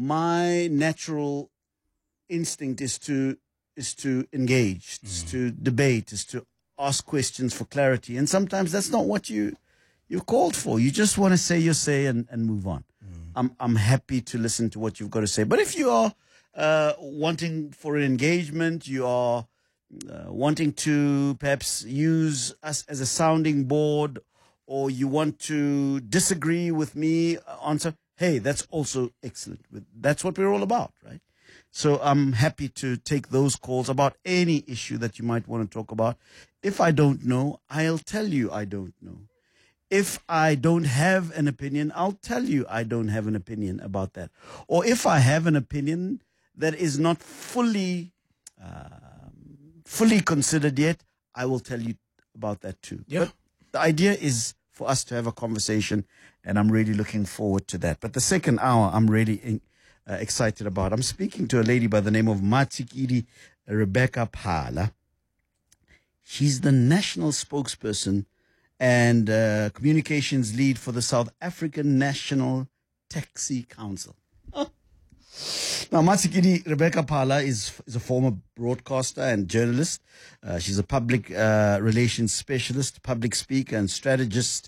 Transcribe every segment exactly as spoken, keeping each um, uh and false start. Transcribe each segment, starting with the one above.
My natural instinct is to is to engage, is to debate, is to ask questions for clarity. And sometimes that's not what you you're called for. You just want to say your say and, and move on. Mm. I'm I'm happy to listen to what you've got to say. But if you are uh, wanting for an engagement, you are uh, wanting to perhaps use us as a sounding board, or you want to disagree with me on some, hey, that's also excellent. That's what we're all about, right? So I'm happy to take those calls about any issue that you might want to talk about. If I don't know, I'll tell you I don't know. If I don't have an opinion, I'll tell you I don't have an opinion about that. Or if I have an opinion that is not fully uh, fully considered yet, I will tell you about that too. Yeah. But the idea is for us to have a conversation, and I'm really looking forward to that. But the second hour, I'm really in, uh, excited about. I'm speaking to a lady by the name of Matsikiri Rebecca Phala. She's the national spokesperson and uh, communications lead for the South African National Taxi Council. Oh. Now, Matsikiri Rebecca Phala is, is a former broadcaster and journalist. Uh, she's a public uh, relations specialist, public speaker and strategist.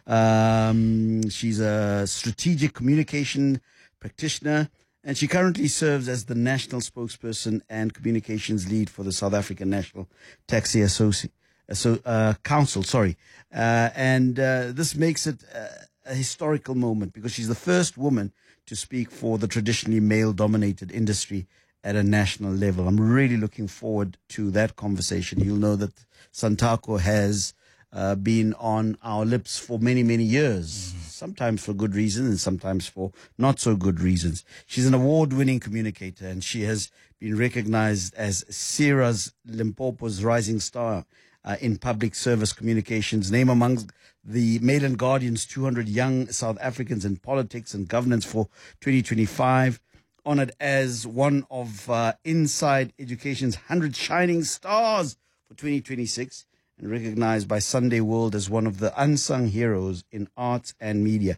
Um, she's a strategic communication practitioner, and she currently serves as the national spokesperson and communications lead for the South African National Taxi Association. So, uh, council, sorry. Uh, and, uh, this makes it uh, a historical moment because she's the first woman to speak for the traditionally male dominated industry at a national level. I'm really looking forward to that conversation. You'll know that Santaco has, uh, been on our lips for many, many years, mm-hmm. sometimes for good reasons and sometimes for not so good reasons. She's an award-winning communicator, and she has been recognized as Sierra's Limpopo's rising star Uh, in public service communications, name among the Mail and Guardian's two hundred young South Africans in politics and governance for twenty twenty-five, honored as one of uh, Inside Education's one hundred shining stars for twenty twenty-six, and recognized by Sunday World as one of the unsung heroes in arts and media.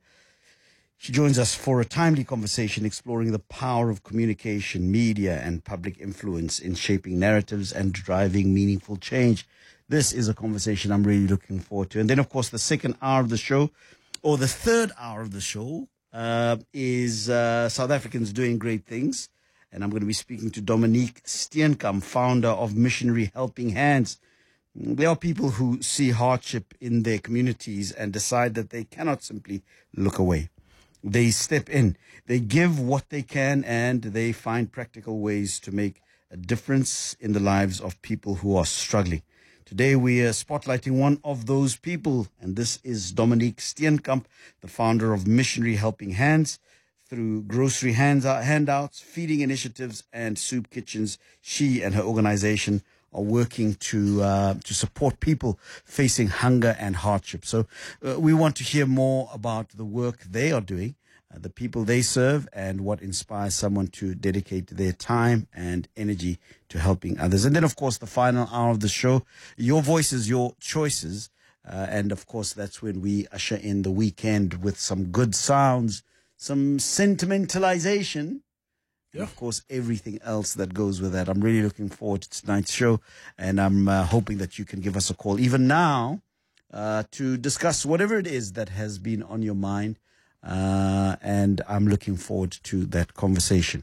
She joins us for a timely conversation exploring the power of communication, media, and public influence in shaping narratives and driving meaningful change. This is a conversation I'm really looking forward to. And then, of course, the second hour of the show, or the third hour of the show, uh, is uh, South Africans doing great things. And I'm going to be speaking to Dominique Steenkamp, founder of Missionary Helping Hands. There are people who see hardship in their communities and decide that they cannot simply look away. They step in, they give what they can, and they find practical ways to make a difference in the lives of people who are struggling. Today we are spotlighting one of those people, and this is Dominique Steenkamp, the founder of Missionary Helping Hands. Through grocery hands handouts, feeding initiatives, and soup kitchens, she and her organization are working to uh, to support people facing hunger and hardship. So uh, we want to hear more about the work they are doing, uh, the people they serve, and what inspires someone to dedicate their time and energy to helping others. And then, of course, the final hour of the show, your voices, your choices. Uh, and, of course, that's when we usher in the weekend with some good sounds, some sentimentalization, yeah. And of course, everything else that goes with that. I'm really looking forward to tonight's show, and I'm uh, hoping that you can give us a call even now uh, to discuss whatever it is that has been on your mind, uh, and I'm looking forward to that conversation.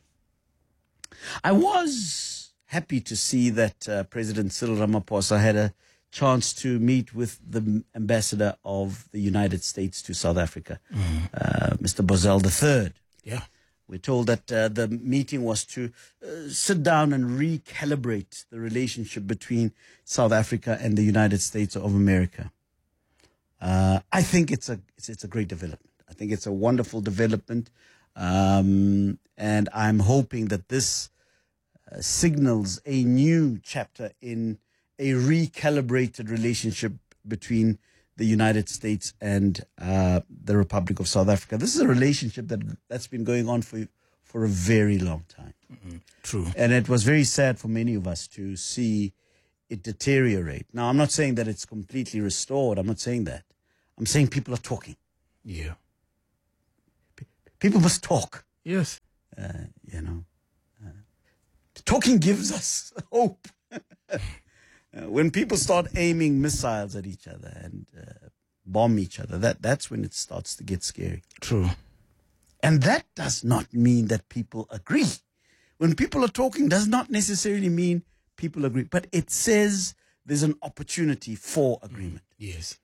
I was happy to see that uh, President Cyril Ramaphosa had a chance to meet with the ambassador of the United States to South Africa, mm. uh, Mister Bozell the third. Yeah. We're told that uh, the meeting was to uh, sit down and recalibrate the relationship between South Africa and the United States of America. Uh, I think it's a it's, it's a great development. I think it's a wonderful development, um, and I'm hoping that this uh, signals a new chapter in a recalibrated relationship between the United States and uh, the Republic of South Africa. This is a relationship that that's been going on for for a very long time. Mm-hmm. True. And it was very sad for many of us to see it deteriorate. Now, I'm not saying that it's completely restored. I'm not saying that. I'm saying people are talking. Yeah. P- people must talk. Yes. Uh, you know, uh, talking gives us hope. uh, when people start aiming missiles at each other and uh, bomb each other, that, that's when it starts to get scary. True. And that does not mean that people agree. When people are talking, does not necessarily mean people agree, but it says there's an opportunity for agreement. Yes.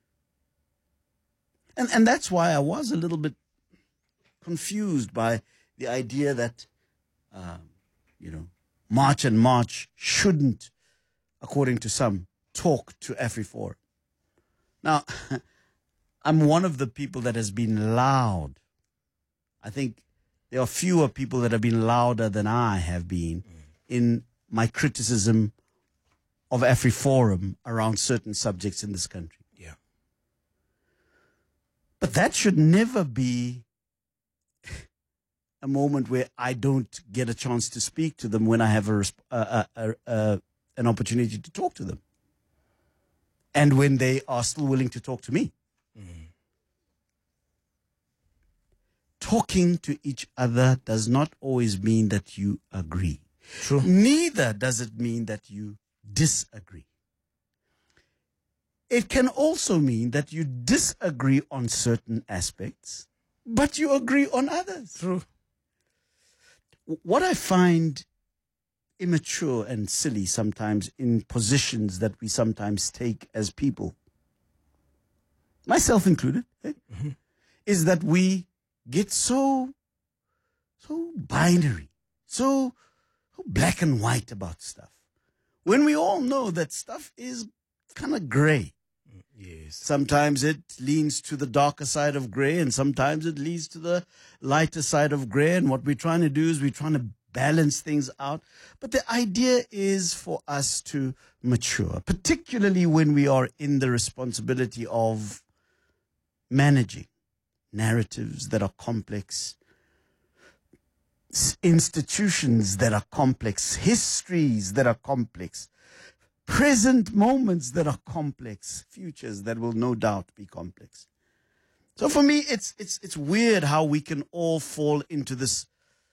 And and that's why I was a little bit confused by the idea that, um, you know, March and March shouldn't, according to some, talk to AfriForum. Now, I'm one of the people that has been loud. I think there are fewer people that have been louder than I have been in my criticism of AfriForum around certain subjects in this country. Yeah. But that should never be a moment where I don't get a chance to speak to them when I have a, resp- uh, uh, uh, uh, an opportunity to talk to them. And when they are still willing to talk to me. Mm. Talking to each other does not always mean that you agree. True. Neither does it mean that you disagree. It can also mean that you disagree on certain aspects, but you agree on others. True. What I find immature and silly sometimes in positions that we sometimes take as people, myself included, eh, Mm-hmm. is that we get so, so binary, so, so black and white about stuff, when we all know that stuff is kind of gray. Yes. Sometimes it leans to the darker side of gray, and sometimes it leans to the lighter side of gray. And what we're trying to do is we're trying to balance things out. But the idea is for us to mature, particularly when we are in the responsibility of managing narratives that are complex, institutions that are complex, histories that are complex, present moments that are complex, futures that will no doubt be complex. So for me, it's it's it's weird how we can all fall into this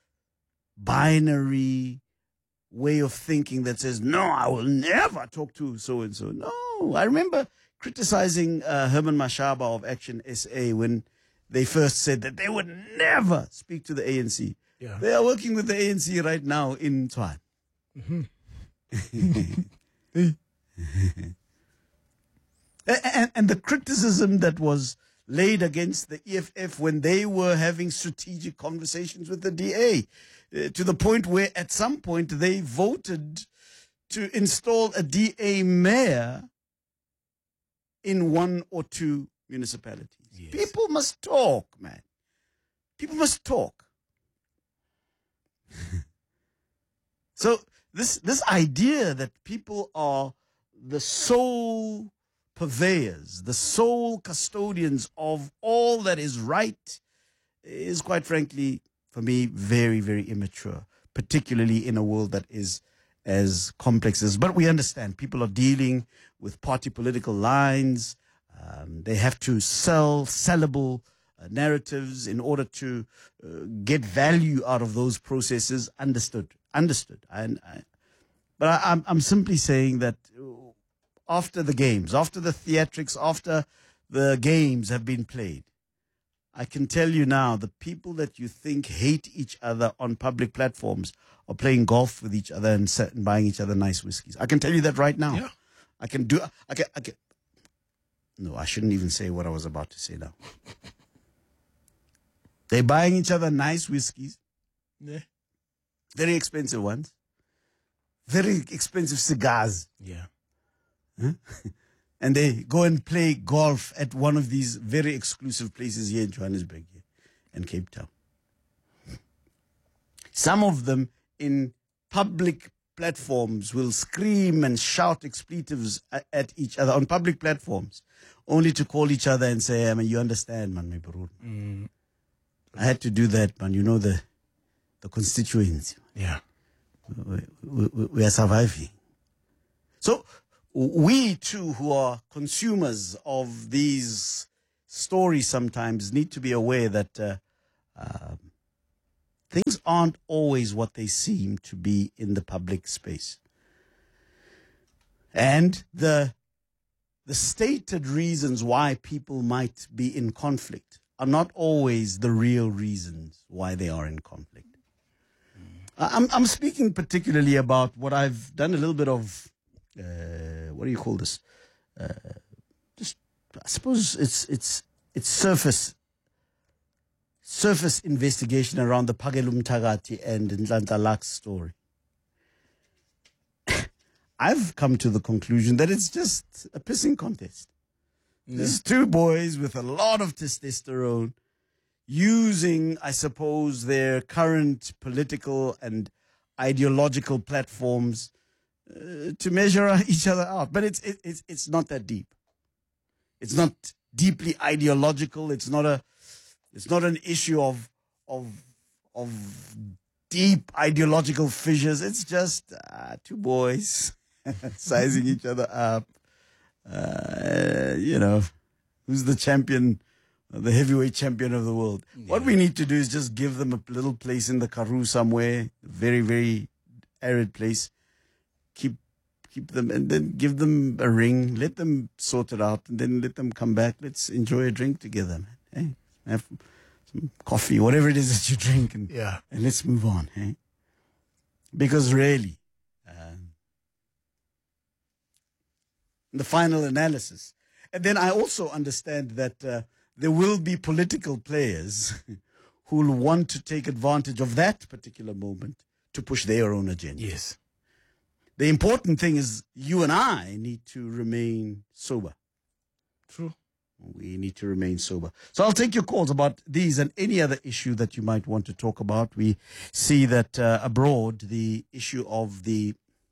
binary way of thinking that says, no, I will never talk to so-and-so. No, I remember criticizing uh, Herman Mashaba of Action S A when they first said that they would never speak to the A N C. Yeah. They are working with the A N C right now in Tshwane. Mm-hmm. and, and the criticism that was laid against the E F F when they were having strategic conversations with the D A, uh, to the point where at some point they voted to install a D A mayor in one or two municipalities. Yes. People must talk, man. People must talk. So this this idea that people are the sole purveyors, the sole custodians of all that is right is, quite frankly, for me, very, very immature, particularly in a world that is as complex as. But we understand people are dealing with party political lines. Um, they have to sell sellable uh, narratives in order to uh, get value out of those processes. Understood. Understood. And I, but I, I'm I'm simply saying that after the games, after the theatrics, after the games have been played, I can tell you now, the people that you think hate each other on public platforms are playing golf with each other and, set, and buying each other nice whiskeys. I can tell you that right now. Yeah. I can do. I can. I can. No, I shouldn't even say what I was about to say now. They're buying each other nice whiskeys. Yeah. Very expensive ones. Very expensive cigars. Yeah. Huh? And they go and play golf at one of these very exclusive places here in Johannesburg here, and Cape Town. Some of them in public platforms will scream and shout expletives at, at each other on public platforms, only to call each other and say, I mean, you understand, man, my bro. Mm. I had to do that, man. You know the the constituency. Yeah. We, we, we are surviving. So we too, who are consumers of these stories, sometimes need to be aware that uh, uh, things aren't always what they seem to be in the public space. And the, the stated reasons why people might be in conflict are not always the real reasons why they are in conflict. I'm, I'm speaking particularly about what I've done a little bit of, uh, what do you call this? Uh, just, I suppose it's, it's, it's surface, surface investigation around the Phakela Mthakathi and Nhlanhla Lux story. I've come to the conclusion that it's just a pissing contest. Yeah. There's two boys with a lot of testosterone using, I suppose, their current political and ideological platforms uh, to measure each other out. But it's, it, it's, it's not that deep. It's not deeply ideological. It's not a, it's not an issue of, of, of deep ideological fissures. It's just uh, two boys sizing each other up. Uh, you know, who's the champion, the heavyweight champion of the world? Yeah. What we need to do is just give them a little place in the Karoo somewhere, very, very arid place. Keep, keep them, and then give them a ring. Let them sort it out, and then let them come back. Let's enjoy a drink together, man. Hey, have some coffee, whatever it is that you drink, and yeah, and let's move on. Hey, because really. The final analysis. And then I also understand that uh, there will be political players who will want to take advantage of that particular moment to push their own agenda. Yes. The important thing is you and I need to remain sober. True. We need to remain sober. So I'll take your calls about these and any other issue that you might want to talk about. We see that uh, abroad, the issue of the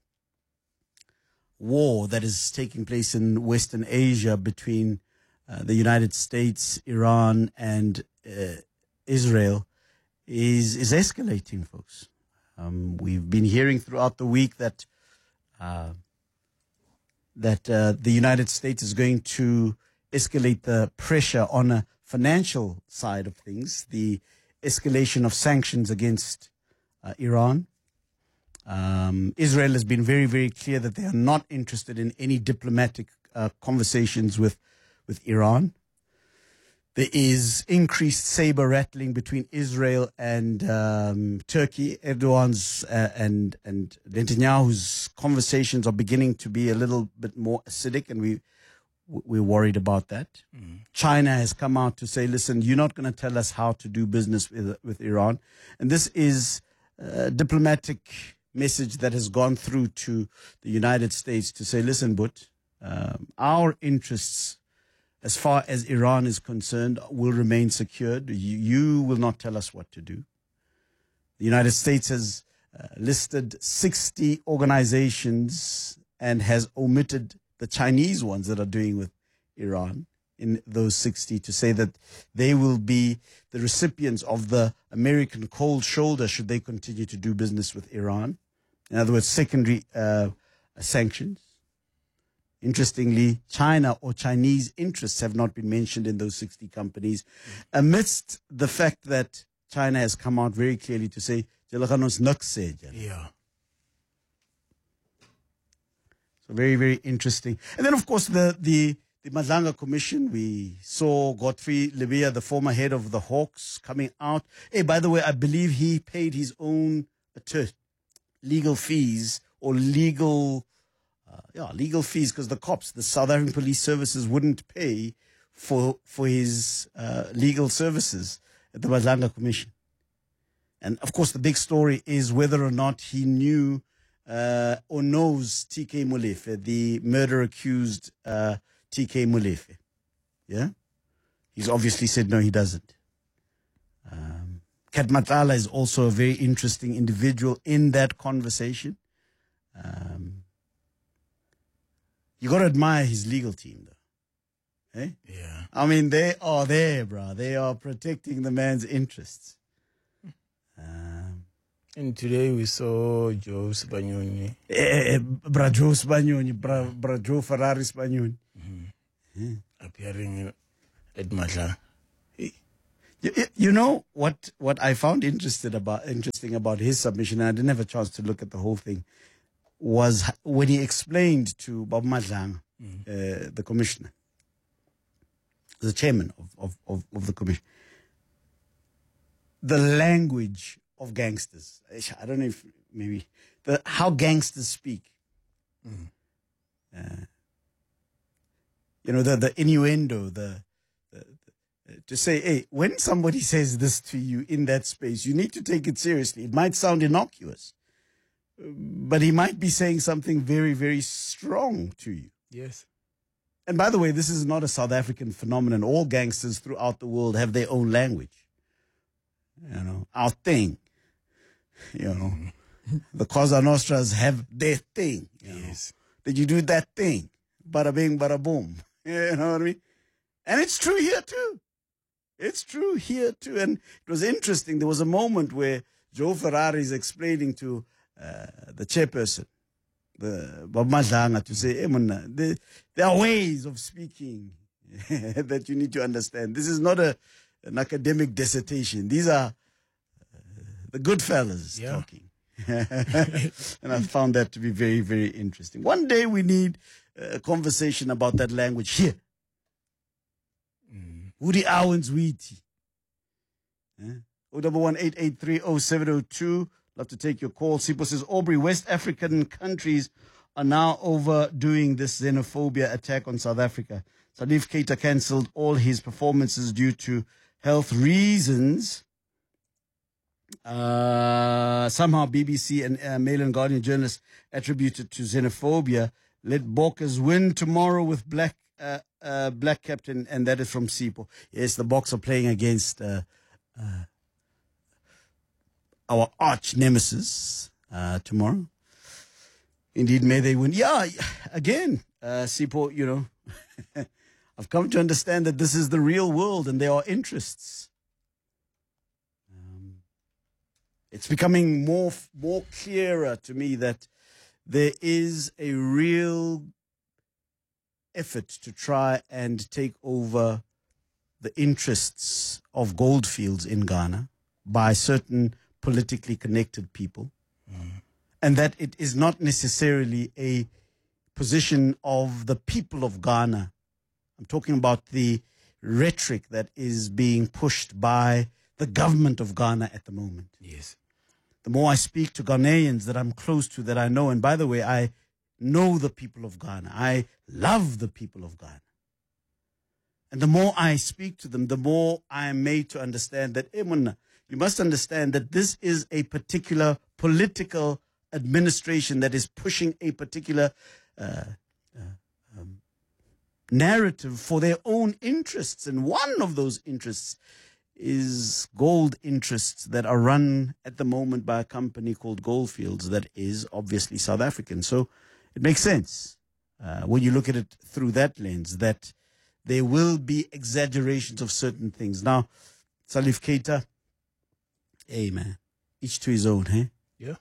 war that is taking place in Western Asia between uh, the United States, Iran, and uh, Israel is is escalating, folks. Um, we've been hearing throughout the week that uh, that uh, the United States is going to escalate the pressure on a financial side of things, the escalation of sanctions against uh, Iran. Um, Israel has been very, very clear that they are not interested in any diplomatic uh, conversations with, with Iran. There is increased saber rattling between Israel and um, Turkey. Erdogan's uh, and and Netanyahu's conversations are beginning to be a little bit more acidic, and we we're worried about that. Mm. China has come out to say, "Listen, you're not going to tell us how to do business with with Iran," and this is uh, diplomatic message that has gone through to the United States to say, listen, but um, our interests, as far as Iran is concerned, will remain secured. You, you will not tell us what to do. The United States has uh, listed sixty organizations and has omitted the Chinese ones that are doing with Iran in those sixty to say that they will be the recipients of the American cold shoulder should they continue to do business with Iran. In other words, secondary uh, sanctions. Interestingly, China or Chinese interests have not been mentioned in those sixty companies, amidst the fact that China has come out very clearly to say, yeah. So very, very interesting. And then, of course, the, the, the Madlanga Commission, we saw Godfrey Lebeya, the former head of the Hawks, coming out. Hey, by the way, I believe he paid his own attorney. Legal fees or legal, uh, yeah, legal fees because the cops, the South African Police Services wouldn't pay for for his uh, legal services at the Madlanga Commission. And of course, the big story is whether or not he knew uh, or knows T K Molefe, the murder accused uh, T K Molefe. Yeah, he's obviously said no, he doesn't. Um, Kat Matlala is also a very interesting individual in that conversation. Um, you got to admire his legal team, though. Eh? Yeah. I mean, they are there, bro. They are protecting the man's interests. Um, and today we saw Joe Spanioni. Eh, bra Joe Spanioni, bra, bra Joe Ferrari Spanioni. Mm-hmm. Yeah. Appearing at Madlanga. You You, you know what? What I found interested about interesting about his submission, and I didn't have a chance to look at the whole thing, was when he explained to Bob Madlang, mm. uh, the commissioner, the chairman of, of, of, of the commission, the language of gangsters. I don't know if maybe the how gangsters speak. Mm. Uh, you know, the the innuendo, the, the, the to say, hey, when somebody says this to you in that space, you need to take it seriously. It might sound innocuous, but he might be saying something very, very strong to you. Yes. And by the way, this is not a South African phenomenon. All gangsters throughout the world have their own language. You know, our thing. You know, the Cosa Nostras have their thing. You know? Yes. Did you do that thing? Bada bing, bada boom. You know what I mean? And it's true here too. It's true here too. And it was interesting. There was a moment where Joe Ferrari is explaining to uh, the chairperson, the Bob Madlang, to say, hey, man, there, there are ways of speaking that you need to understand. This is not a an academic dissertation. These are uh, the good fellas yeah. talking. And I found that to be very, very interesting. One day we need a conversation about that language here. Mm. Woody Owens Wheaty. oh one one eight eight three oh seven oh two. Love to take your call. Sipo says, Aubrey, West African countries are now overdoing this xenophobia attack on South Africa. Salif Keita cancelled all his performances due to health reasons. Uh, somehow B B C and uh, Mail and Guardian journalists attributed to xenophobia. Let Bokkers win tomorrow with black uh, uh, black captain, and that is from Sipo. Yes, the Boks are playing against uh, uh, our arch nemesis uh, tomorrow. Indeed, may they win. Yeah, again, uh, Sipo, you know, I've come to understand that this is the real world and there are interests. Um, it's becoming more, more clearer to me that there is a real effort to try and take over the interests of goldfields in Ghana by certain politically connected people. Mm. And that it is not necessarily a position of the people of Ghana. I'm talking about the rhetoric that is being pushed by the government of Ghana at the moment. Yes. The more I speak to Ghanaians that I'm close to, that I know, and by the way, I know the people of Ghana. I love the people of Ghana. And the more I speak to them, the more I am made to understand that, Emuna, you must understand that this is a particular political administration that is pushing a particular uh, uh, um, narrative for their own interests. And one of those interests is gold interests that are run at the moment by a company called Goldfields that is obviously South African. So it makes sense uh, when you look at it through that lens that there will be exaggerations of certain things. Now, Salif Keita, hey man, each to his own, hey? Yeah.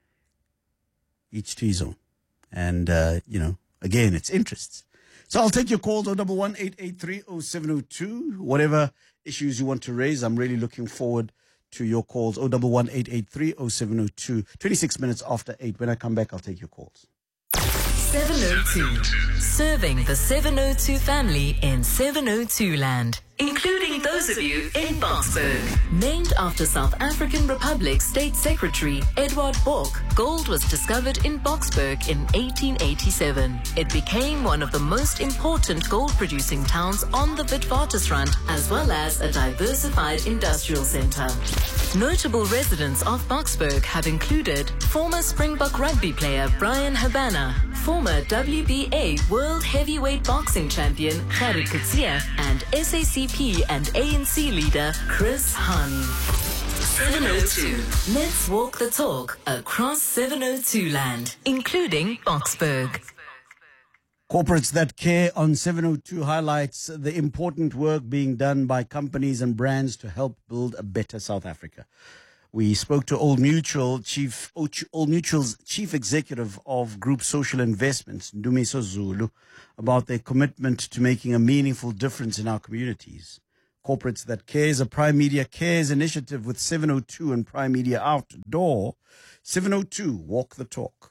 Each to his own. And, uh, you know, again, it's interests. So I'll take your calls, oh one one eight eight three oh seven oh two. Whatever issues you want to raise, I'm really looking forward to your calls, oh one one eight eight three oh seven oh two. twenty-six minutes after eight. When I come back, I'll take your calls. seven oh two. Serving the seven oh two family in seven oh two land, including those of you in Boksburg. Named after South African Republic State Secretary Edward Bok, gold was discovered in Boksburg in eighteen eighty-seven. It became one of the most important gold-producing towns on the Witwatersrand, as well as a diversified industrial center. Notable residents of Boksburg have included former Springbok rugby player Brian Habana, former W B A World Heavyweight Boxing Champion Gerrit Coetzee, and S A C P and A N C leader Chris Hani. seven oh two. Let's walk the talk across seven oh two land, including Boksburg. Corporates that care on seven oh two highlights the important work being done by companies and brands to help build a better South Africa. We spoke to Old Mutual Chief, Old Mutual's Chief Executive of Group Social Investments, Ndumiso Zulu, about their commitment to making a meaningful difference in our communities. corporates that cares. A Prime Media Cares initiative with seven oh two and Prime Media Outdoor. seven oh two, walk the talk.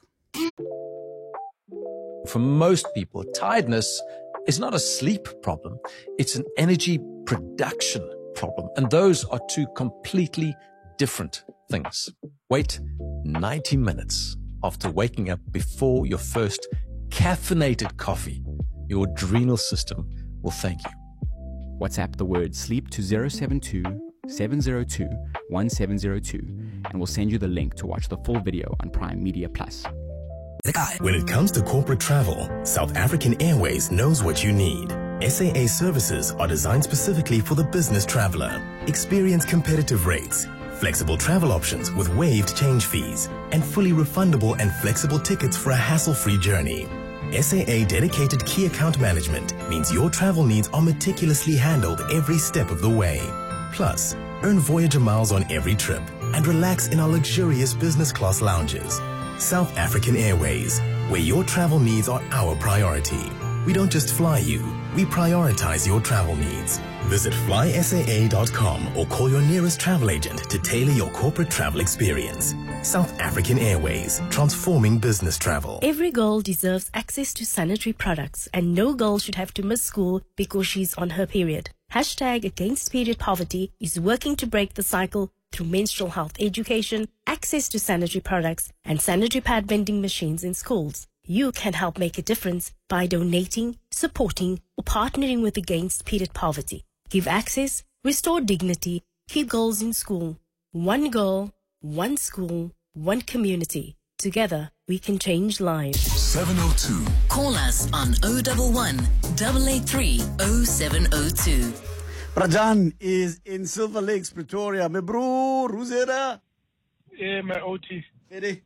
For most people, tiredness is not a sleep problem. It's an energy production problem. And those are two completely different things. Wait ninety minutes after waking up before your first caffeinated coffee. Your adrenal system will thank you. WhatsApp the word sleep to zero seven two, seven zero two, one seven zero two and we'll send you the link to watch the full video on Prime Media Plus. When it comes to corporate travel, South African Airways knows what you need. S A A services are designed specifically for the business traveler. Experience competitive rates, flexible travel options with waived change fees, and fully refundable and flexible tickets for a hassle-free journey. S A A dedicated key account management means your travel needs are meticulously handled every step of the way. Plus, earn Voyager miles on every trip and relax in our luxurious business class lounges. South African Airways, where your travel needs are our priority. We don't just fly you, we prioritize your travel needs. Visit fly S A A dot com or call your nearest travel agent to tailor your corporate travel experience. South African Airways, transforming business travel. Every girl deserves access to sanitary products, and no girl should have to miss school because she's on her period. Hashtag Against Period Poverty is working to break the cycle through menstrual health education, access to sanitary products, and sanitary pad vending machines in schools. You can help make a difference by donating, supporting, or partnering with Against Period Poverty. Give access, restore dignity, keep girls in school. One girl, one school, one community. Together, we can change lives. seven oh two. Call us on oh one one, eight eight three, oh seven oh two. Rajan is in Silver Lakes, Pretoria. My bro, who's there? Yeah, my O T. Ready?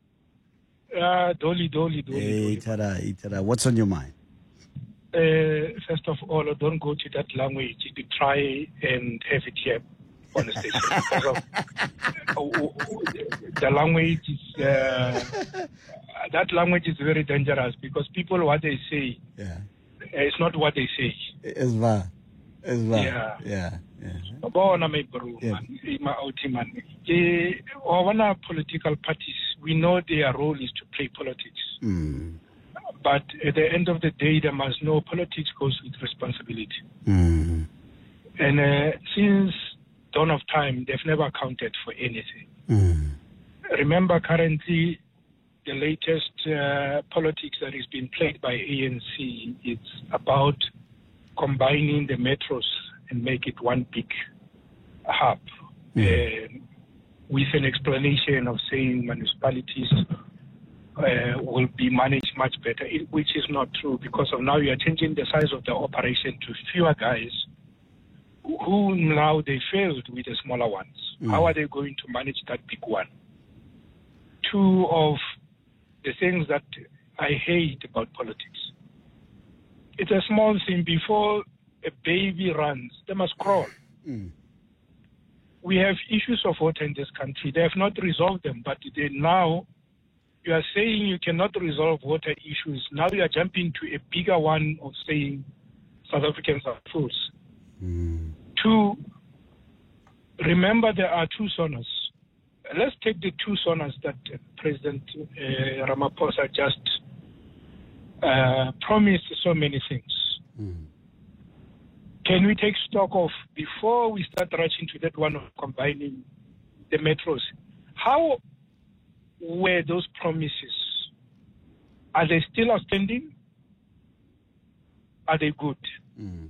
Uh, Dolly, Dolly, Dolly. Hey, Dolly. tada, hey, tada. What's on your mind? Uh, first of all, don't go to that language to try and have it here on the station. Because of, uh, the language is, uh, that language is very dangerous because people, what they say, Yeah. it's not what they say. It's va. It's va. Yeah. Yeah. Yeah. Bona my bro, Yeah. man, my O T man. The our political parties, we know their role is to play politics. Mm. But at the end of the day, they must know politics goes with responsibility. Mm. And uh, since dawn of time, they've never accounted for anything. Mm. Remember, currently, the latest uh, politics that is being played by A N C, it's about combining the metros and make it one big hub, mm. uh, with an explanation of saying municipalities uh, will be managed much better, it, which is not true because of now you are changing the size of the operation to fewer guys who now they failed with the smaller ones. Mm. How are they going to manage that big one? Two of the things that I hate about politics. It's a small thing. Before a baby runs, they must crawl. Mm. We have issues of water in this country. They have not resolved them, but they now, you are saying you cannot resolve water issues. Now you are jumping to a bigger one of saying South Africans are fools. Mm. Two, remember there are two SONAs. Let's take the two SONAs that uh, President uh, Ramaphosa just uh, promised so many things. Mm. Can we take stock of, before we start rushing to that one of combining the metros, how were those promises? Are they still outstanding? Are they good? Mm.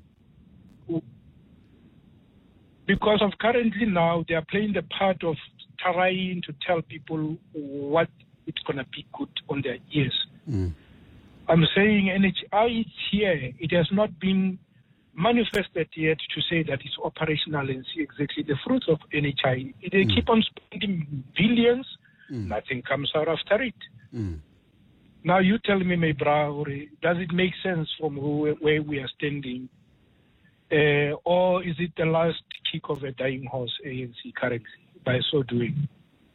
Because of currently now, they are playing the part of trying to tell people what it's going to be good on their ears. Mm. I'm saying N H I is here. It has not been manifested yet to say that it's operational and see exactly the fruits of N H I. They mm. keep on spending billions. Mm. Nothing comes out after it. Mm. Now you tell me, my brother, does it make sense from where we are standing? Uh, or is it the last kick of a dying horse, A N C, currently, by so doing?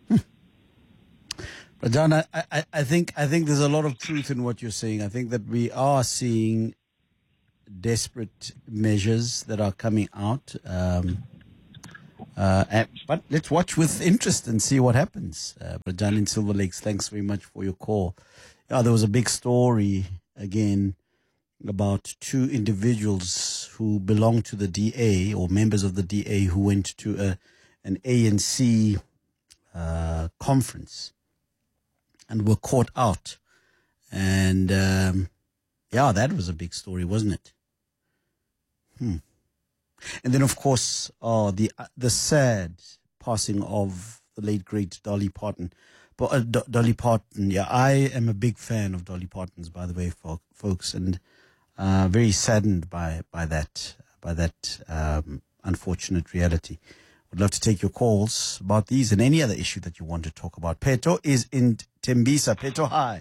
But John, I, I, I think I think there's a lot of truth in what you're saying. I think that we are seeing desperate measures that are coming out. Um, uh, and, but let's watch with interest and see what happens. Uh, but John in Silver Lakes, thanks very much for your call. Yeah, there was a big story again about two individuals who belong to the D A or members of the D A who went to a, an A N C uh, conference and were caught out. And um, yeah, that was a big story, wasn't it? Hmm. And then, of course, oh, the uh, the sad passing of the late great Dolly Parton. But uh, Do- Dolly Parton, yeah, I am a big fan of Dolly Parton's, by the way, fo- folks, and uh, very saddened by by that by that um, unfortunate reality. Would love to take your calls about these and any other issue that you want to talk about. Peto is in Tembisa. Peto, hi.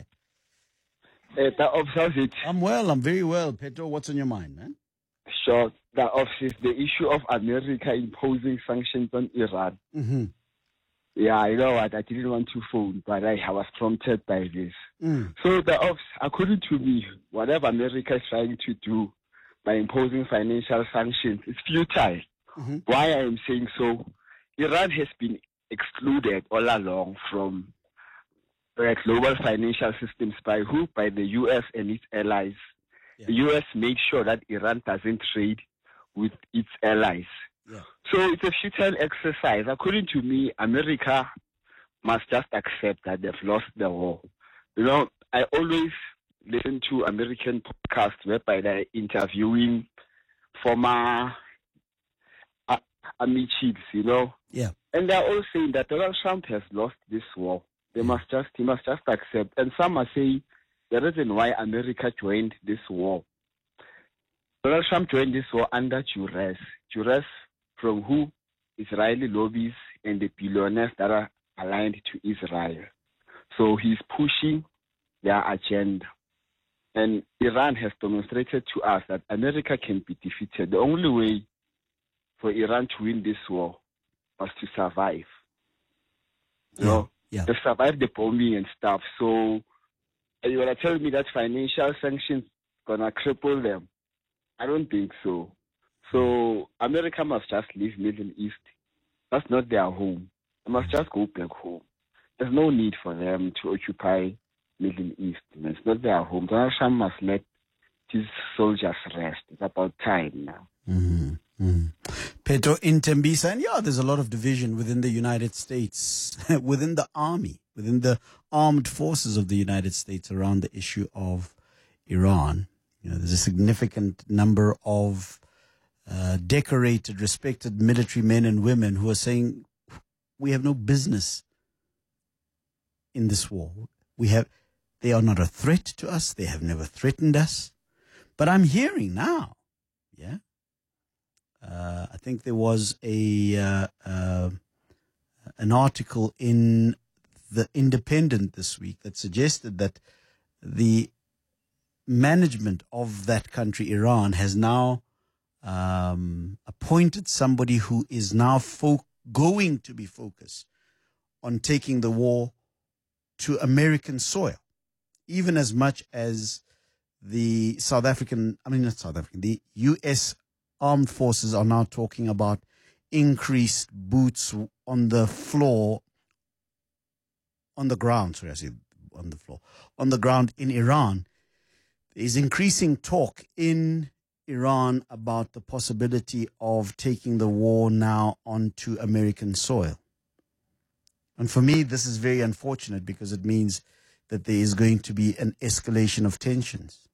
Uh, I'm well. I'm very well. Peto, what's on your mind, man? Sure. The office, the issue of America imposing sanctions on Iran. Mm-hmm. Yeah, I know what. I didn't want to phone, but I, I was prompted by this. Mm. So the office, according to me, whatever America is trying to do by imposing financial sanctions is futile. Mm-hmm. Why I am saying so? Iran has been excluded all along from the global financial systems by who? By the U S and its allies. Yeah. The U S made sure that Iran doesn't trade with its allies. Yeah. So it's a futile exercise. According to me, America must just accept that they've lost the war. You know, I always listen to American podcasts whereby they're interviewing former uh, army chiefs, you know. Yeah. And they're all saying that Donald Trump has lost this war. They Yeah. must just, he must just accept. And some are saying the reason why America joined this war. Donald Trump joined this war under duress. Duress from who? Israeli lobbies and the billionaires that are aligned to Israel. So he's pushing their agenda. And Iran has demonstrated to us that America can be defeated. The only way for Iran to win this war was to survive. You Yeah. know, Yeah. they survived the bombing and stuff. So you want to tell me that financial sanctions gonna cripple them? I don't think so. So America must just leave Middle East. That's not their home. They must just go back home. There's no need for them to occupy Middle East. It's not their home. Donald Trump must let his soldiers rest. It's about time now. Mm-hmm. Mm-hmm. Peto in Tembisa, and yeah, there's a lot of division within the United States, within the army, within the armed forces of the United States around the issue of Iran. You know, there's a significant number of uh, decorated, respected military men and women who are saying we have no business in this war. We have, they are not a threat to us. They have never threatened us. But I'm hearing now, yeah. Uh, I think there was a uh, uh, an article in the Independent this week that suggested that the management of that country, Iran, has now um, appointed somebody who is now fo- going to be focused on taking the war to American soil, even as much as the South African, I mean, not South African, the U S armed forces are now talking about increased boots on the floor, on the ground, sorry, I say on the floor, on the ground in Iran. There is increasing talk in Iran about the possibility of taking the war now onto American soil. And for me, this is very unfortunate because it means that there is going to be an escalation of tensions.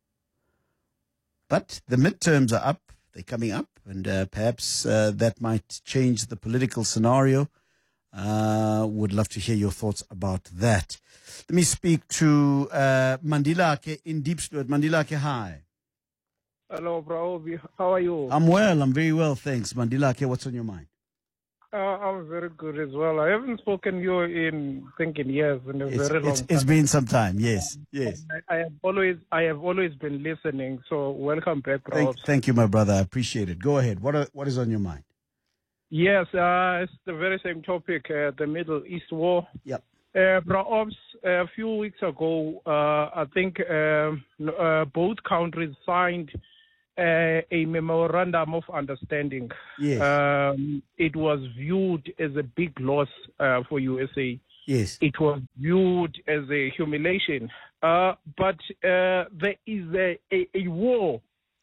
But the midterms are up. They're coming up, and uh, perhaps uh, that might change the political scenario. Uh, would love to hear your thoughts about that. Let me speak to uh, Mandilake in Diepsloot. Mandilake, hi. Hello, bro. How are you? I'm well. I'm very well, thanks. Mandilake, what's on your mind? Uh, I'm very good as well. I haven't spoken to you in thinking years in a It's, very long it's, time. it's been some time. Yes, yes. I, I have always, I have always been listening. So welcome back, bro. Thank, thank you, my brother. I appreciate it. Go ahead. What are, what is on your mind? Yes, uh, it's the very same topic, uh, the Middle East war. Yep. Uh, bro, Ops, a few weeks ago, uh, I think uh, uh, both countries signed uh, a memorandum of understanding. Yes. Um, it was viewed as a big loss uh, for U S A. Yes. It was viewed as a humiliation. Uh, but uh, there is a, a, a war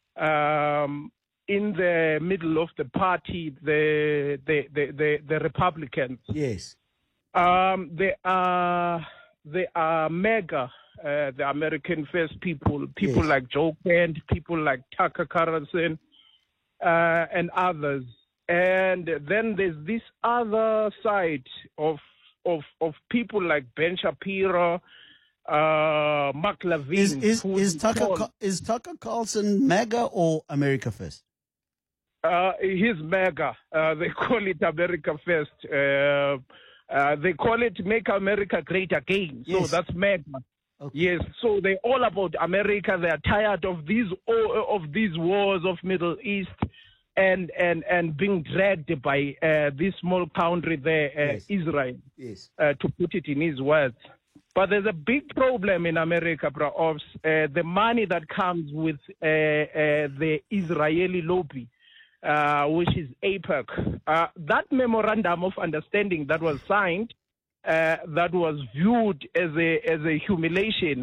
um, in the middle of the party, the the the, the, the Republicans. Yes. Um, they are they are mega, uh, the American First people, people Yes. like Joe Kent, people like Tucker Carlson, uh, and others. And then there's this other side of of of people like Ben Shapiro, uh, Mark Levine. Is is who is we Tucker call- Ca- is Tucker Carlson MAGA or America First? Uh, he's mega. Uh, they call it America First. Uh, uh, they call it Make America Great Again. So Yes. that's mega. Okay. Yes. So they're all about America. They are tired of these of these wars of Middle East, and and and being dragged by uh, this small country there, uh, Yes. Israel. Yes. Uh, to put it in his words. But there's a big problem in America, bro, of uh, the money that comes with uh, uh, the Israeli lobby, uh, which is AIPAC. Uh, that memorandum of understanding that was signed, uh, that was viewed as a as a humiliation.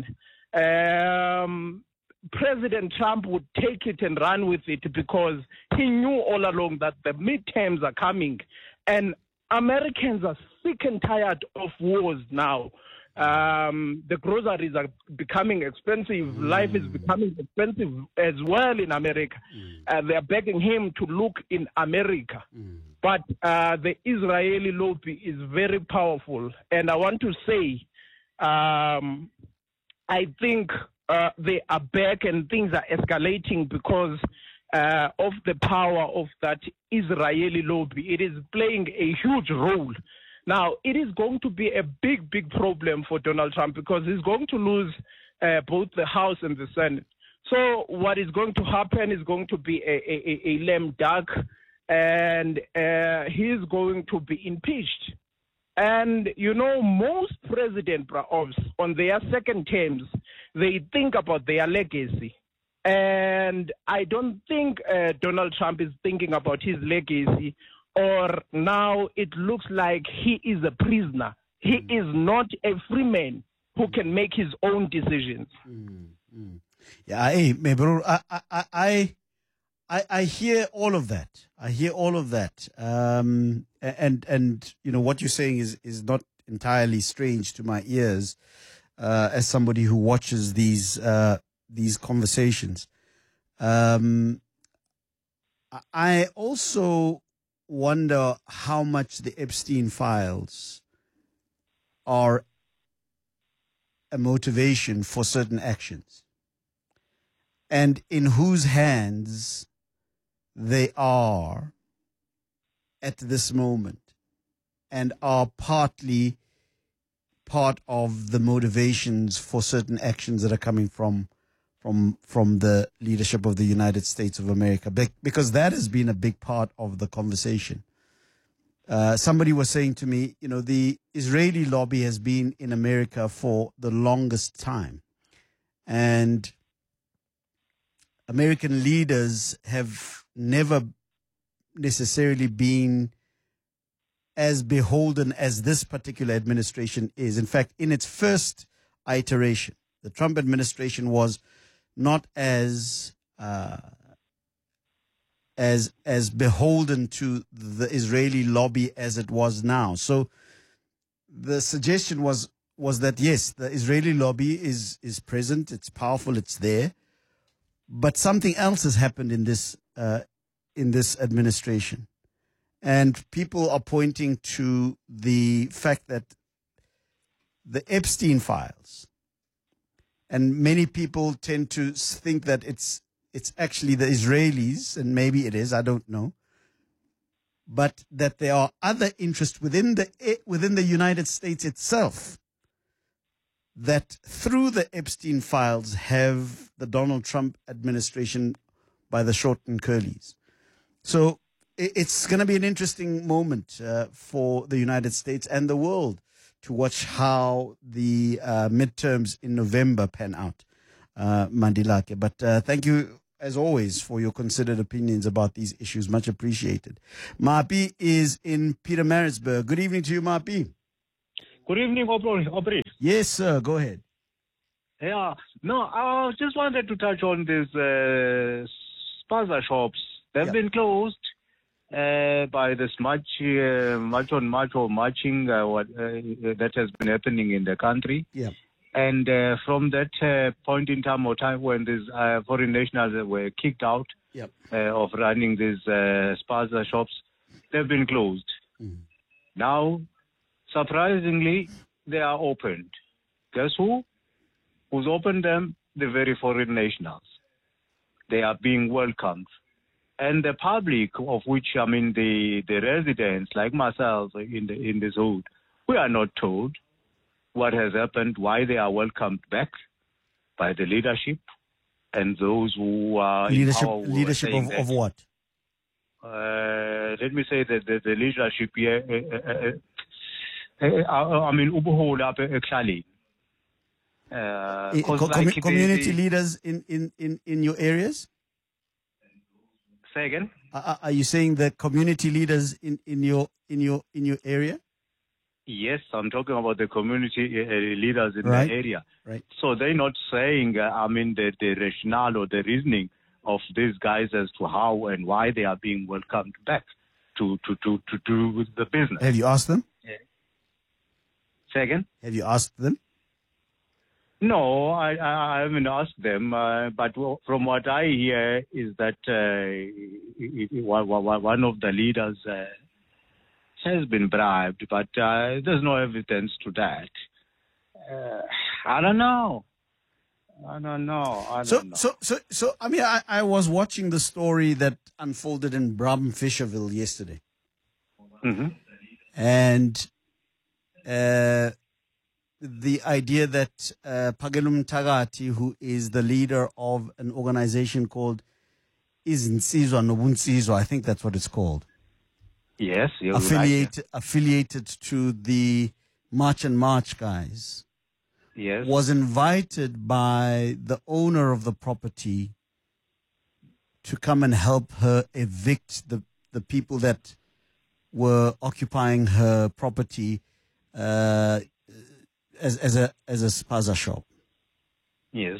Um, President Trump would take it and run with it because he knew all along that the midterms are coming, and Americans are sick and tired of wars now. Um, the groceries are becoming expensive. Mm. Life is becoming expensive as well in America. Mm. Uh, they are begging him to look in America. Mm. But uh, the Israeli lobby is very powerful. And I want to say, um, I think uh, they are back and things are escalating because uh, of the power of that Israeli lobby. It is playing a huge role. Now, it is going to be a big, big problem for Donald Trump because he's going to lose uh, both the House and the Senate. So what is going to happen is going to be a, a, a lame duck, and uh, he's going to be impeached. And, you know, most president on their second terms, they think about their legacy. And I don't think uh, Donald Trump is thinking about his legacy, or now it looks like he is a prisoner. He mm. is not a free man who can make his own decisions. Mm, mm. Yeah, hey, my bro, I, I, I, I, I hear all of that. I hear all of that. Um, and, and, you know, what you're saying is, is not entirely strange to my ears, uh, as somebody who watches these, uh, these conversations. Um, I also wonder how much the Epstein files are a motivation for certain actions, and in whose hands they are at this moment, and are partly part of the motivations for certain actions that are coming from from from the leadership of the United States of America, because that has been a big part of the conversation. Uh, somebody was saying to me, you know, the Israeli lobby has been in America for the longest time, and American leaders have never necessarily been as beholden as this particular administration is. In fact, in its first iteration, the Trump administration was not as uh, as as beholden to the Israeli lobby as it was now. So the suggestion was was that yes, the Israeli lobby is is present, it's powerful, it's there, but something else has happened in this uh, in this administration, and people are pointing to the fact that the Epstein files. And many people tend to think that it's it's actually the Israelis, and maybe it is, I don't know, but that there are other interests within the within the United States itself that through the Epstein files have the Donald Trump administration by the short and curlies. So it's going to be an interesting moment uh, for the United States and the world to watch how the uh, midterms in November pan out, uh, Mandilake. But uh, thank you as always, for your considered opinions about these issues. Much appreciated. Mapi is in Pietermaritzburg. Good evening to you, Mapi. Good evening, Aubrey. Yes, sir. Go ahead. Yeah, no, I just wanted to touch on these uh, spaza shops. They've Yep. been closed uh, by this march, uh, march on march or marching uh, what, uh, that has been happening in the country. Yeah. And uh, from that uh, point in time or time when these uh, foreign nationals were kicked out Yep. uh, of running these uh, spaza shops, they've been closed. Mhm. Now, surprisingly, they are opened. Guess who? Who's opened them? The very foreign nationals. They are being welcomed. And the public, of which, I mean, the, the residents, like myself in the in this hood, we are not told what has happened, why they are welcomed back by the leadership and those who are Leadership, in power. who are leadership saying of, that, of what? Uh, let me say that the, the leadership here, uh, uh, uh, uh, I mean, ubuholi apha ekuhlaleni. Uh, I- 'cause co- like commu- the- community the- leaders in, in, in, in your areas? Say again? Are, are you saying the community leaders in, in your in your in your area? Yes, I'm talking about the community uh, leaders in Right. the area. Right. So they're not saying, uh, I mean, the, the rationale or the reasoning of these guys as to how and why they are being welcomed back to, to, to, to do with the business. Have you asked them? Say again? Have you asked them? No, I, I, I haven't asked them, uh, but w- from what I hear is that uh, i- i- one one- one of the leaders uh, has been bribed, but uh, there's no evidence to that. Uh, I don't know. I don't know. I don't So, know. so, so, so, I mean, I, I was watching the story that unfolded in Bram Fisherville yesterday. hmm And uh, the idea that uh, Pagelum Tagati, who is the leader of an organization called Izinsizwa Nobunsizwa, I think that's what it's called, Yes, you're right. affiliated, affiliated to the March and March guys, Yes. was invited by the owner of the property to come and help her evict the, the people that were occupying her property uh, as, as a as a spaza shop. Yes.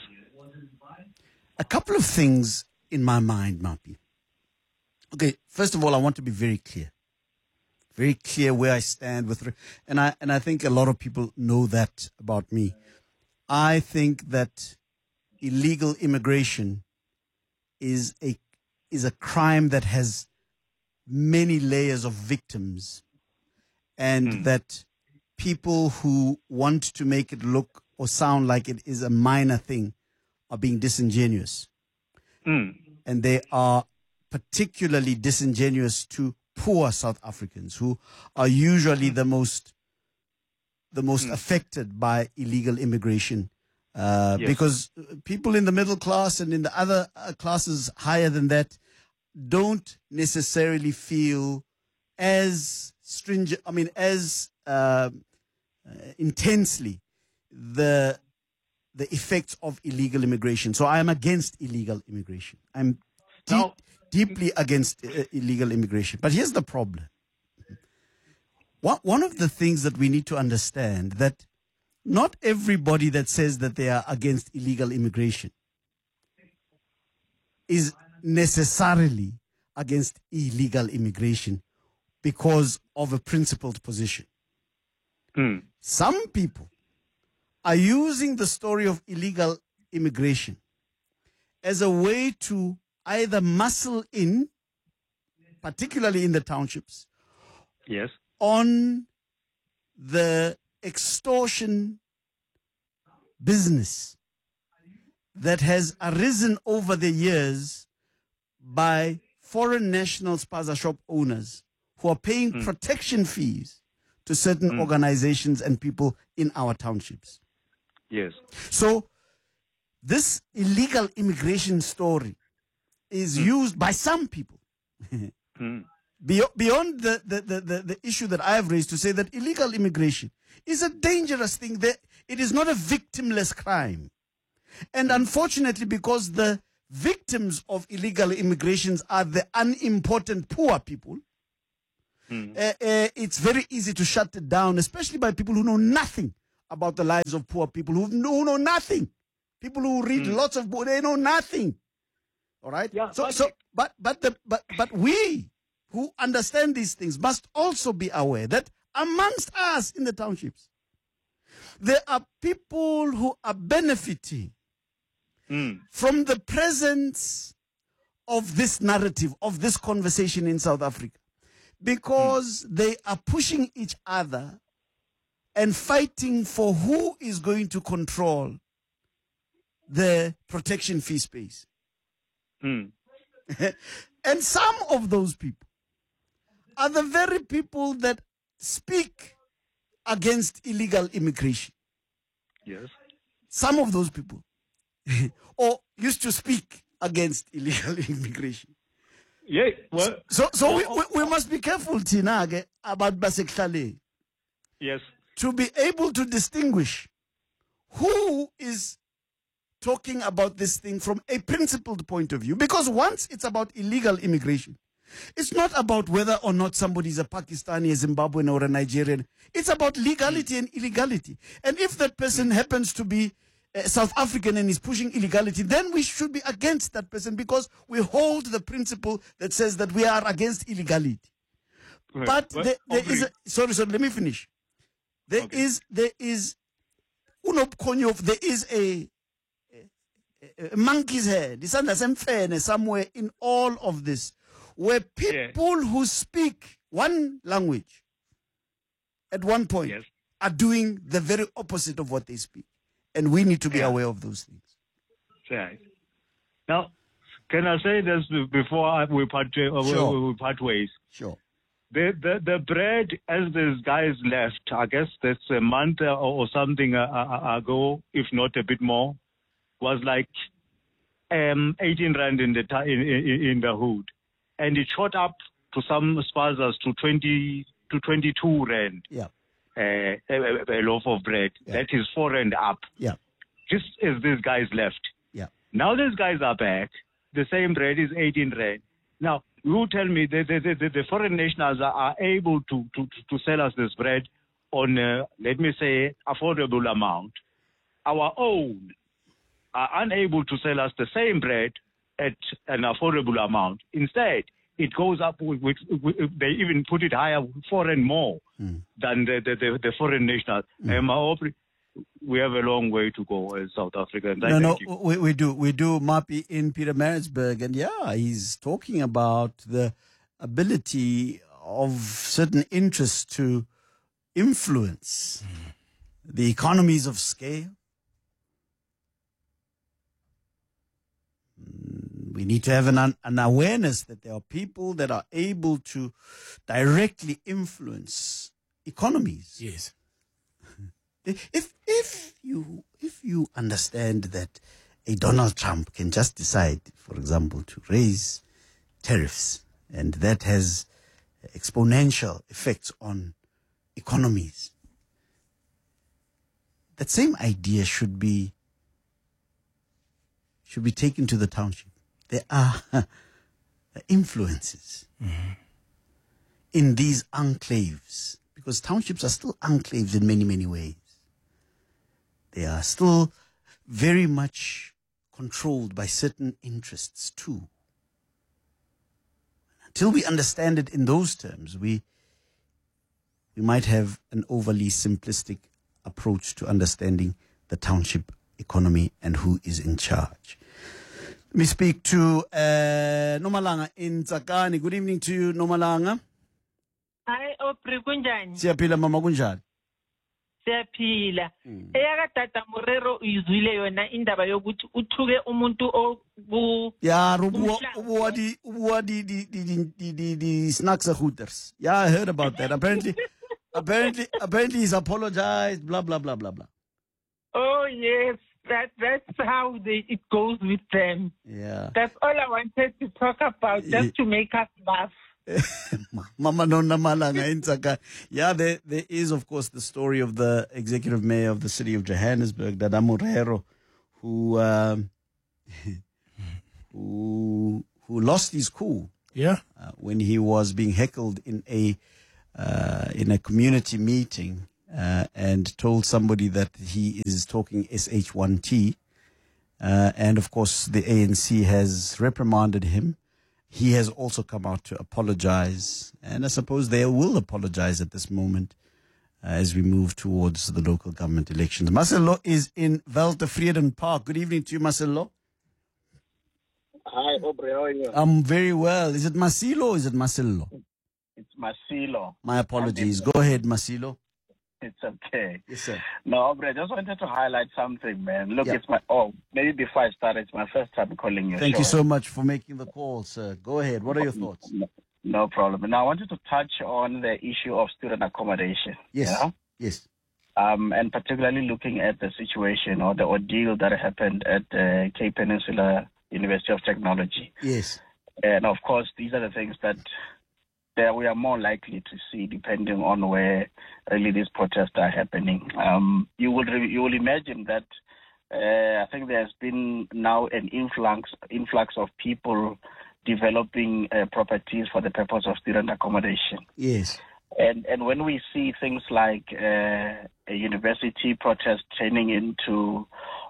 A couple of things in my mind, Mapi. Okay, first of all, I want to be very clear. Very clear where I stand with, re- and I and I think a lot of people know that about me. I think that illegal immigration is a is a crime that has many layers of victims, and Hmm. that people who want to make it look or sound like it is a minor thing are being disingenuous, Mm. and they are particularly disingenuous to poor South Africans who are usually the most the most affected by illegal immigration, uh, Yes. because people in the middle class and in the other uh, classes higher than that don't necessarily feel as stringent, I mean, as uh, uh, intensely the the effects of illegal immigration. So I am against illegal immigration. I'm deep, Now- deeply against uh, illegal immigration. But here's the problem. One, one of the things that we need to understand that not everybody that says that they are against illegal immigration is necessarily against illegal immigration because of a principled position. Mm. Some people are using the story of illegal immigration as a way to either muscle in, particularly in the townships, Yes. on the extortion business that has arisen over the years by foreign national spaza shop owners who are paying Mm. protection fees to certain Mm. organizations and people in our townships. Yes. So this illegal immigration story is used by some people Mm. Beyond, beyond the, the, the, the, the issue that I have raised to say that illegal immigration is a dangerous thing. That it is not a victimless crime. And unfortunately, because the victims of illegal immigrations are the unimportant poor people, mm. uh, uh, it's very easy to shut it down, especially by people who know nothing about the lives of poor people, who know, who know nothing. People who read mm. lots of books, they know nothing. All right? Yeah, so, but, so, but, but, the, but, but we who understand these things must also be aware that amongst us in the townships, there are people who are benefiting mm. from the presence of this narrative, of this conversation in South Africa, because mm. they are pushing each other and fighting for who is going to control the protection fee space. Mm. And some of those people are the very people that speak against illegal immigration. Yes. Some of those people or used to speak against illegal immigration. Yeah. Well, so so we, we, we must be careful, Tina, about Basekhlale. Yes. To be able to distinguish who is talking about this thing from a principled point of view. Because once it's about illegal immigration, it's not about whether or not somebody is a Pakistani, a Zimbabwean, or a Nigerian. It's about legality mm. and illegality. And if that person mm. happens to be uh, South African and is pushing illegality, then we should be against that person because we hold the principle that says that we are against illegality. Right. But well, there, there is a, sorry, sorry, let me finish. There okay. is, there is, there is a, a, a monkey's head, somewhere in all of this, where people yeah. who speak one language at one point yes. are doing the very opposite of what they speak. And we need to be yeah. aware of those things. Right. Now, can I say this before we part, uh, sure. we part ways? Sure. The, the, the bread, as these guys left, I guess that's a month or something ago, if not a bit more, was like um, eighteen rand in the, in, in, in the hood. And it shot up to some spazas to twenty to twenty-two rand. Yeah. Uh, a, a loaf of bread. Yeah. That is four rand up. Yeah. Just as these guys left. Yeah. Now these guys are back. The same bread is eighteen rand. Now, you tell me that the, the, the foreign nationals are, are able to, to, to sell us this bread on, uh, let me say, affordable amount. Our own are unable to sell us the same bread at an affordable amount. Instead, it goes up with, with, with they even put it higher, four and more mm. than the, the, the, the foreign nationals. Mm. Um, I hope we have a long way to go as South Africans. No, no, you. we, we do. We do. Mapi in Pietermaritzburg, and yeah, he's talking about the ability of certain interests to influence mm. the economies of scale. We need to have an, an awareness that there are people that are able to directly influence economies. Yes. If if you if you understand that a Donald Trump can just decide, for example, to raise tariffs, and that has exponential effects on economies, that same idea should be should be taken to the township. There are influences mm-hmm. in these enclaves, because townships are still enclaves in many, many ways. They are still very much controlled by certain interests too. Until we understand it in those terms, we we might have an overly simplistic approach to understanding the township economy and who is in charge. Let me speak to uh, Nomalanga in Tsakani. Good evening to you, Nomalanga. Hi, Opri kunjani? Siyaphila mama kunjani? Siyaphila. Eyaka tata Morero izwile yona indaba yokuthi uthuke umuntu obu Ja, ubuwa ubuwa di ubuwa di di di di di di snacks hooters. Yeah, I heard about that. Apparently apparently apparently he's apologized, blah blah blah blah blah. Oh yes. That that's how they, it goes with them. Yeah. That's all I wanted to talk about, just to make us laugh. Mama Nonna Malanga in Tsakani. Yeah, there there is of course the story of the executive mayor of the city of Johannesburg, Dada Morero, who um, who who lost his cool. Yeah. Uh, when he was being heckled in a uh, in a community meeting uh, and told somebody that he is talking S H one T. Uh, and of course, the A N C has reprimanded him. He has also come out to apologize. And I suppose they will apologize at this moment uh, as we move towards the local government elections. Marcelo is in Weltevreden Park. Good evening to you, Marcelo. Hi, Aubrey. How are you? I'm very well. Is it Marcelo or is it Marcelo? It's Marcelo. My apologies. Go ahead, Marcelo. It's okay. Yes, sir. No, Aubrey, I just wanted to highlight something, man. Look, Yeah. it's my, oh, maybe before I start, it's my first time calling you. Thank you so much for making the call, sir. Go ahead. What are your thoughts? No, no problem. Now, I wanted to touch on the issue of student accommodation. Yes. Yeah? Yes. Um, and particularly looking at the situation or the ordeal that happened at the Cape Peninsula University of Technology. Yes. And of course, these are the things that that we are more likely to see depending on where really these protests are happening. Um, you will re- you will imagine that uh, I think there's been now an influx influx of people developing uh, properties for the purpose of student accommodation. Yes. And and when we see things like uh, a university protest turning into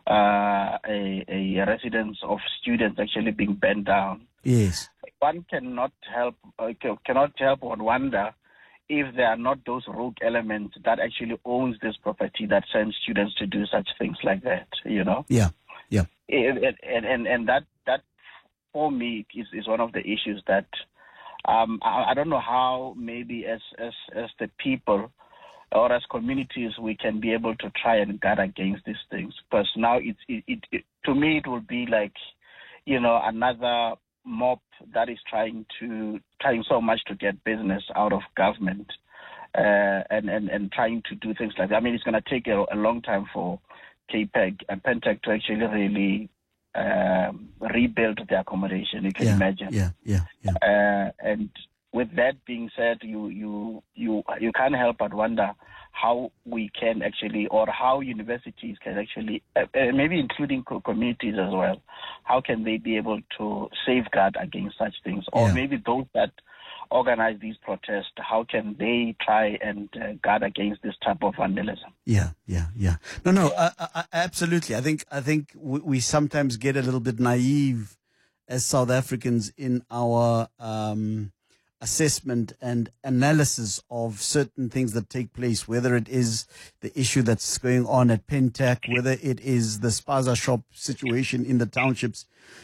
uh, a, a residence of students actually being burned down, Yes. one cannot help uh, ca- cannot help but wonder if there are not those rogue elements that actually owns this property that sends students to do such things like that. You know. Yeah. Yeah. And and and, and that that for me is, is one of the issues that. Um, I, I don't know how maybe as, as, as the people or as communities we can be able to try and guard against these things. Because now it's, it, it, it, to me it will be like, you know, another mob that is trying to, trying so much to get business out of government uh, and, and, and trying to do things like that. I mean, it's going to take a, a long time for K P E G and Pentec to actually really Um, rebuild the accommodation. You can yeah, imagine. Yeah, yeah, yeah. Uh, and with that being said, you you you you can't help but wonder how we can actually, or how universities can actually, uh, uh, maybe including co- communities as well, how can they be able to safeguard against such things, or Yeah. maybe those that organize these protests, how can they try and uh, guard against this type of vandalism? Yeah, yeah, yeah. No, no, I, I, absolutely. I think I think we, we sometimes get a little bit naive as South Africans in our um, assessment and analysis of certain things that take place, whether it is the issue that's going on at Pentec, whether it is the spaza shop situation in the townships.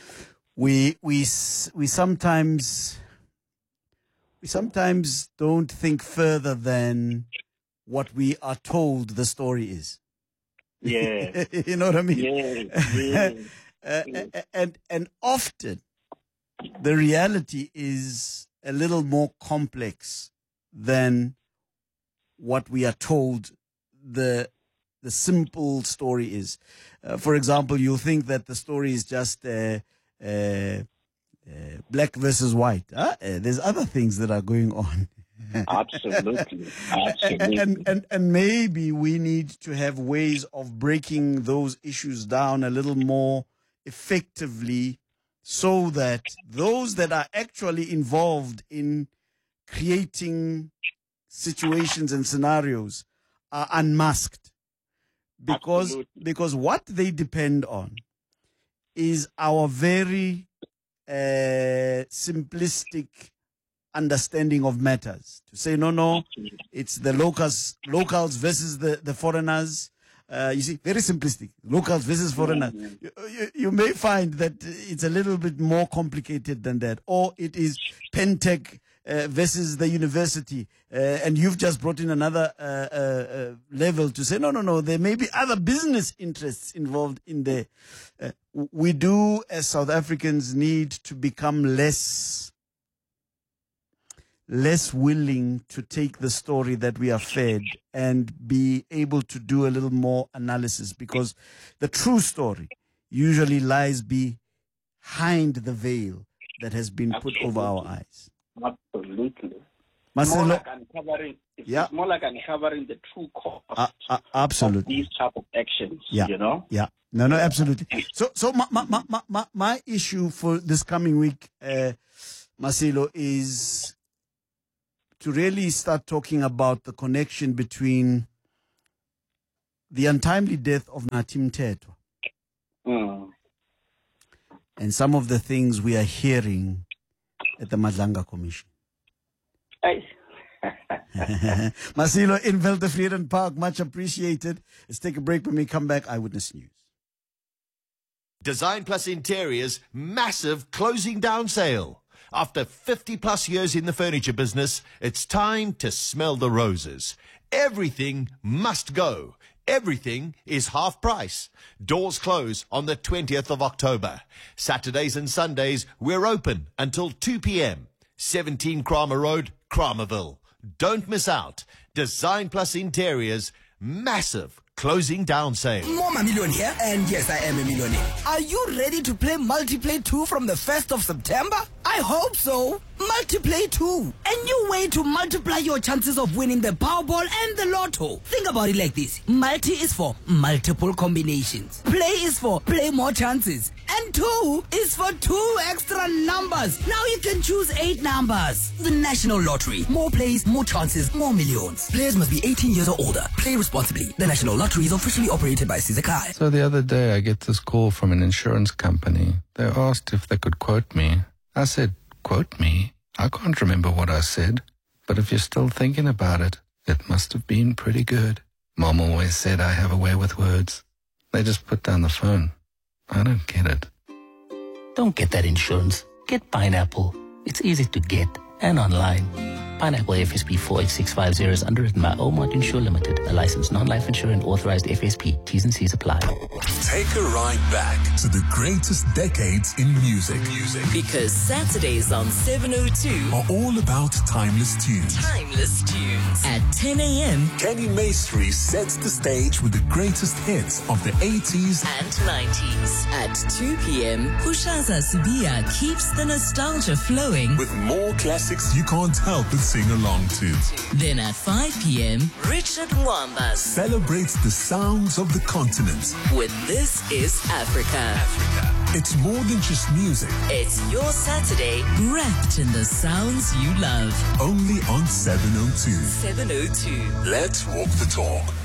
We we we sometimes. We sometimes don't think further than what we are told the story is. Yeah. You know what I mean? Yeah. Yeah. uh, and, and often the reality is a little more complex than what we are told the, the simple story is. Uh, for example, you'll think that the story is just uh, uh, Uh, black versus white. Huh? Uh, there's other things that are going on. Absolutely. Absolutely. And, and, and maybe we need to have ways of breaking those issues down a little more effectively so that those that are actually involved in creating situations and scenarios are unmasked. Because, Absolutely. because what they depend on is our very Uh, simplistic understanding of matters. To say, no, no, it's the locals, locals versus the, the foreigners. Uh, you see, very simplistic. Locals versus foreigners. You, you, you may find that it's a little bit more complicated than that. Or it is Pentec uh, versus the university. Uh, and you've just brought in another uh, uh, uh, level to say, no, no, no, there may be other business interests involved in there. Uh, we do, as South Africans, need to become less less willing to take the story that we are fed and be able to do a little more analysis, because the true story usually lies behind the veil that has been put over our eyes. Absolutely. Marcelo, More like uncovering, It's, Yeah. it's more like uncovering the true cost Uh, uh, absolutely. of these type of actions. Yeah. You know. Yeah. No, no, absolutely. So, so my, my, my, my, my issue for this coming week, uh, Masilo, is to really start talking about the connection between the untimely death of Nathi Mthethwa Mm. and some of the things we are hearing at the Madlanga Commission. Hey. Masilo in Veltevreden Park, much appreciated. Let's take a break. When we come back, Eyewitness News. Design Plus Interiors massive closing down sale. After fifty plus years in the furniture business, it's time to smell the roses. Everything must go. Everything is half price. Doors close on the twentieth of October. Saturdays and Sundays, we're open until two p.m. seventeen Kramer Road, Kramerville. Don't miss out. Design Plus Interiors, massive closing down sale. Mama Million here, and yes, I am a millionaire. Are you ready to play Multiplay two from the first of September? I hope so. Multiplay two, a new way to multiply your chances of winning the Powerball and the Lotto. Think about it like this. Multi is for multiple combinations. Play is for play more chances. And two is for two extra numbers. Now you can choose eight numbers. The National Lottery. More plays, more chances, more millions. Players must be eighteen years or older. Play responsibly. The National Lottery is officially operated by Sizakai. So the other day I get this call from an insurance company. They asked if they could quote me. I said, quote me? I can't remember what I said. But if you're still thinking about it, it must have been pretty good. Mom always said I have a way with words. They just put down the phone. I don't get it. Don't get that insurance. Get Pineapple. It's easy to get and online. Pineapple F S P four eight six five zero is underwritten by Omart Insure Limited, a licensed non-life insurer and authorized F S P. T's and C's apply. Take a ride back to the greatest decades in music. Music. Because Saturdays on seven oh two are all about timeless tunes. Timeless tunes. At ten a.m. Kenny Maestri sets the stage with the greatest hits of the eighties and nineties. At two p.m. Kushaza Sibia keeps the nostalgia flowing with more classics you can't help but sing along to. Then at five p.m. Richard Mwamba celebrates the sounds of the continent with This Is Africa. Africa. It's more than just music. It's your Saturday wrapped in the sounds you love. Only on seven oh two. seven oh two. Let's walk the talk.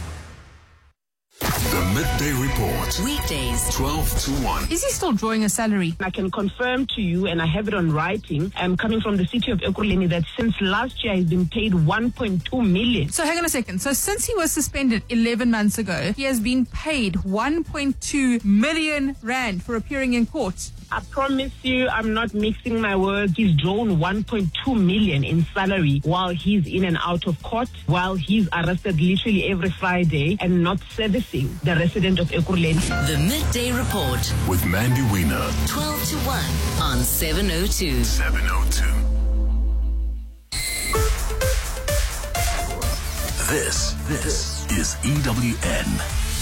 The Midday Report. Weekdays, twelve to one. Is he still drawing a salary? I can confirm to you, and I have it on writing, I'm coming from the city of Ekurhuleni, that since last year he's been paid one point two million. So hang on a second. So since he was suspended eleven months ago, he has been paid one point two million rand for appearing in court. I promise you, I'm not mixing my words. He's drawn one point two million in salary while he's in and out of court, while he's arrested literally every Friday and not servicing the resident of Ekurhuleni. The Midday Report with Mandy Wiener. twelve to one on seven oh two. seven oh two. This, this is E W N.